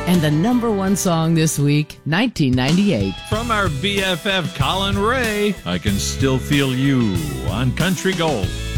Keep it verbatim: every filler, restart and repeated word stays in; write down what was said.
And the number one song this week, nineteen ninety-eight. From our B F F Colin Ray, I Can Still Feel You on Country Gold.